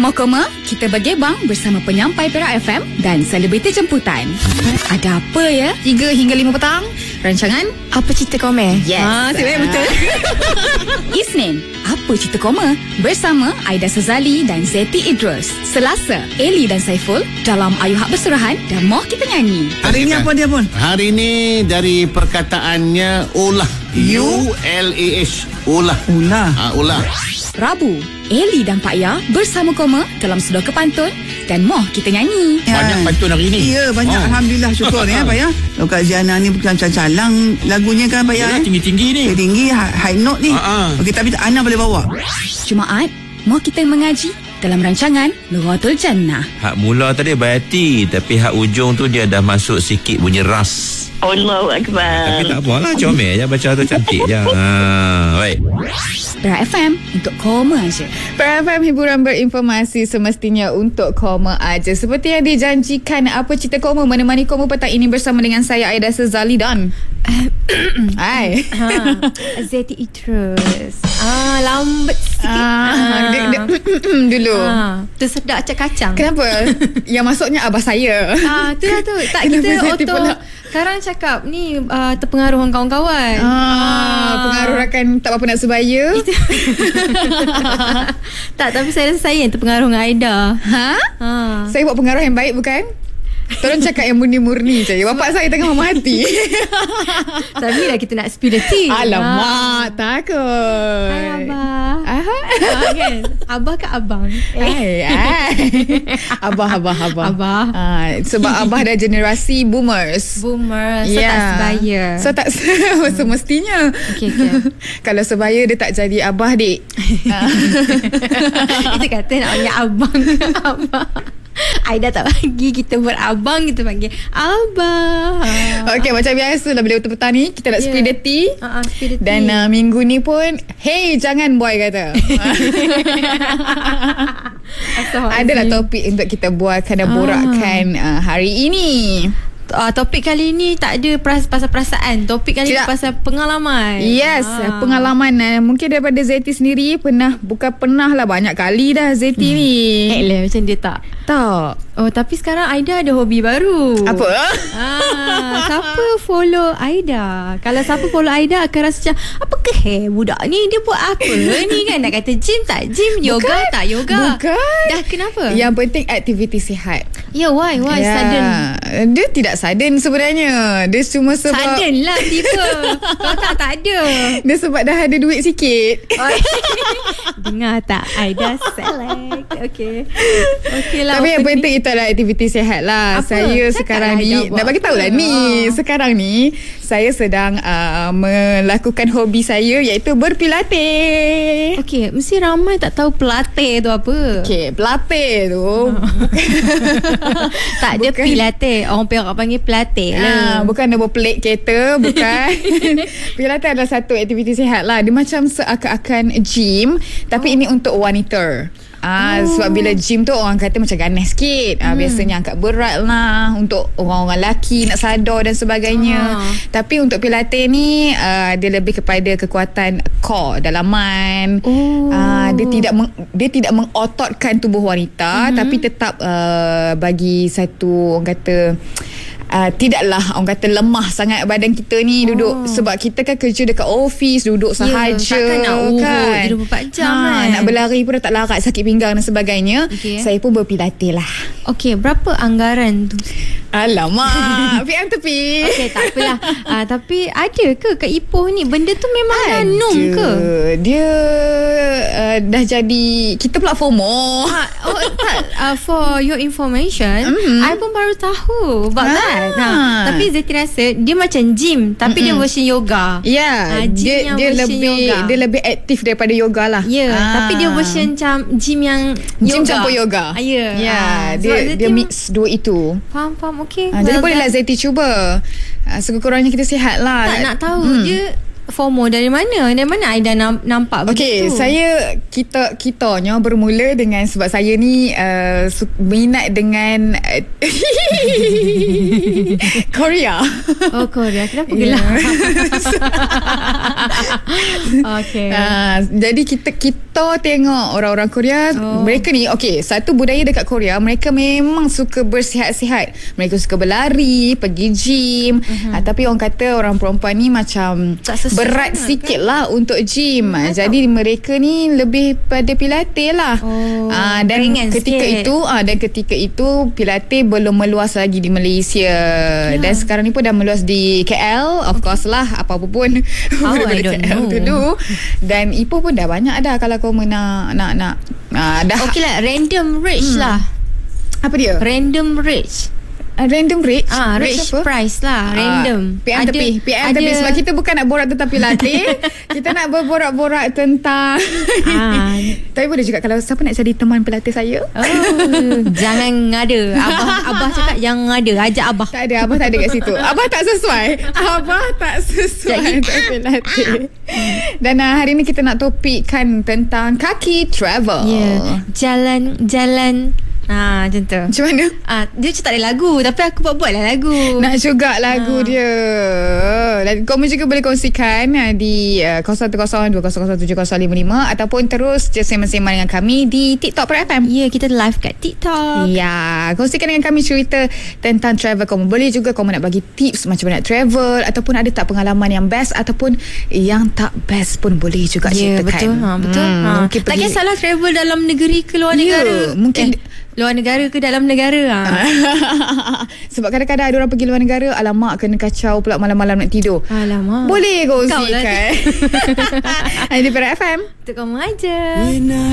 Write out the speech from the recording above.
Mau koma? Kita bergebang bersama penyampai Perak FM dan selebriti jemputan. Ada apa ya? 3 hingga 5 petang. Rancangan Apa Cerita Koma? Yes. Betul. Isnin, Apa Cerita Koma? Bersama Aida Sazali dan Zeti Idrus. Selasa, Eli dan Saiful dalam Ayuh Hak Berserahan dan Moh Kita Nyanyi. Hari ni apa dia pun? Hari ni dari perkataannya ulah. U-L-A-H. Ulah. Ulah. Rabu, Eli dan Pak Ya bersama Koma dalam Sedar Kepantun dan Moh Kita Nyanyi. Banyak pantun hari ni. Ya, banyak. Alhamdulillah, syukur ya Pak Ya. Kalau Kak Ziana ni bukan calang lagunya kan Pak Ya. Tinggi-tinggi ni. Tinggi, high note ni. Okey, tapi Ana boleh bawa. Jumaat, Moh Kita Mengaji dalam rancangan Nuratul Jannah. Hak mula tadi Bayati, tapi hak ujung tu dia dah masuk sikit bunyi ras. Allahu Akbar. Tapi tak apalah, comel je baca tu, cantik je. Baik. Perak FM untuk Koma aja. Perak FM, hiburan berinformasi semestinya untuk Koma aja. Seperti yang dijanjikan, Apa Cerita Koma menemani Koma petang ini bersama dengan saya Aida Sazali dan Hai Zeti Idrus. Lambat sikit. Dulu Tu sedap kacang. kenapa? Yang masuknya abah saya. Tu lah tu. Tak, Kenapa kita Zeti auto pula? sekarang cakap ni terpengaruh dengan kawan-kawan. Pengaruh rakan tak apa nak sebaya. Tak, tapi saya rasa saya yang terpengaruh dengan Aida. Saya buat pengaruh yang baik bukan? Tolong cakap yang murni-murni je. Bapak saya tengah memati. Tapi dah kita nak spill the tea. Alamak, takut. Hai Abah. Kan? Abah ke abang? Abah. Sebab Abah dah generasi boomers. So tak sebaya. So tak semestinya. Okay. Kalau sebaya dia tak jadi Abah, dik. Itu kata nak panggil abang. Abang. Aida tak bagi kita buat abang, kita panggil Abah. Okay, macam biasa lah bila petang ni kita nak spill the tea. Spill the tea. Dan minggu ni pun, hey jangan boy kata. Adalah topik untuk kita buatkan dan borakkan hari ini. Topik kali ni tak ada pasal perasaan. Topik kali ni pasal pengalaman. Yes, pengalaman. Mungkin daripada Zeti sendiri bukan pernah lah, banyak kali dah Zeti ni. Macam dia tak. Oh, tapi sekarang Aida ada hobi baru. Apa? Siapa follow Aida? Kalau siapa follow Aida akan rasa macam, apa ke budak ni, dia buat apa ni kan? Nak kata gym tak gym, yoga tak yoga. Bukan. Dah kenapa? Yang penting aktiviti sihat. Why sudden? Dia tidak sudden sebenarnya. Dia cuma sebab Sudden lah tiba. Kalau tak ada. Dia sebab dah ada duit sikit. Dengar tak? Aida select. Okay lah. Tapi yang penting itu adalah aktiviti sihat lah. Apa? Saya Cakap sekarang ni nak bagi tahu lah ni. Sekarang ni saya sedang melakukan hobi saya, iaitu berpilates. Okay, mesti ramai tak tahu pilates tu apa. Okay, pilates tu tak ada pilates. Orang Perak panggil pilates lah. Bukan nombor pelik kereta. Bukan. Pilates adalah satu aktiviti sihat lah. Dia macam seakan-akan gym, tapi ini untuk wanita. Sebab bila gym tu orang kata macam ganas sikit. Biasanya angkat berat lah untuk orang-orang lelaki, nak sadar dan sebagainya. Tapi untuk pilates ni dia lebih kepada kekuatan core, dalaman. Dia tidak mengototkan tubuh wanita, tapi tetap bagi satu, orang kata tidaklah orang kata lemah sangat badan kita ni duduk. Sebab kita kan kerja dekat office, duduk sahaja. Takkan nak urut 24 jam kan. Nak berlari pun dah tak larat, sakit pinggang dan sebagainya. Saya pun berpilates lah. Okay, berapa anggaran tu? Alamak, PM tepi. Okay, tak apalah. Tapi ada ke kat Ipoh ni benda tu memang dah norm ke? Dia dah jadi, kita pula FOMO. Tak, for your information, I pun baru tahu about that. Tapi Zeti rasa dia macam gym, tapi dia version yoga. Dia lebih aktif daripada yoga lah. Tapi dia version macam gym yang gym yoga. campur yoga. Dia mix dua itu. Faham. Okay. Jadi bolehlah Zeti cuba. Sekurang-kurangnya kita sihat lah. Tak nak tahu dia FOMO dari mana? Dari mana Aida nampak begitu? Kitanya bermula dengan, sebab saya ni minat dengan Korea. Korea. Kenapa gelap? Okay. Jadi kita faktor tengok orang-orang Korea, mereka ni satu budaya dekat Korea, mereka memang suka bersihat-sihat. Mereka suka berlari, pergi gym. Tapi orang kata orang perempuan ni macam berat sikit lah untuk gym. Jadi mereka ni lebih pada Pilates lah. Dan ketika itu Pilates belum meluas lagi di Malaysia. Dan sekarang ni pun dah meluas di KL. Of course lah, apa-apa pun daripada KL dulu. Dan Ipoh pun dah banyak dah. Kalau kau nak dah. Okey lah, random rich lah. Apa dia? Random rich. Random rich? Rich price lah. Random. PM tepi sebab kita bukan nak borak tentang Pilates. Kita nak berborak-borak tentang tapi boleh juga kalau siapa nak jadi teman Pilates saya. Jangan ngada. Abah cakap jangan ngada. Ajak Abah. Tak ada, Abah tak ada kat situ. Abah tak sesuai untuk Pilates. Dan hari ni kita nak topikkan tentang kaki travel. Jalan macam tu. Macam mana? Dia macam tak ada lagu, tapi aku buat lah lagu. Nak juga lagu dia. Dan kamu juga boleh kongsikan di 0102007055 ataupun terus sembang-sembang dengan kami di TikTok Per FM. Ya, kita live kat TikTok. Ya, kongsikan dengan kami cerita tentang travel kamu. Boleh juga kamu nak bagi tips macam mana nak travel, ataupun ada tak pengalaman yang best ataupun yang tak best pun boleh juga ceritakan. Betul. Tak kisahlah travel dalam negeri ke luar negara. Mungkin luar negara ke dalam negara. Sebab kadang-kadang ada orang pergi luar negara, alamak kena kacau pula malam-malam nak tidur. Alamak. Boleh kongsikan. Di Per FM. Untuk kamu aja.